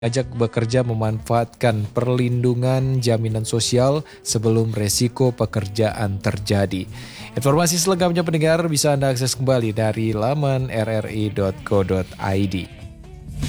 ajak bekerja memanfaatkan perlindungan jaminan sosial sebelum resiko pekerjaan terjadi. Informasi selengkapnya pendengar bisa Anda akses kembali dari laman rri.co.id.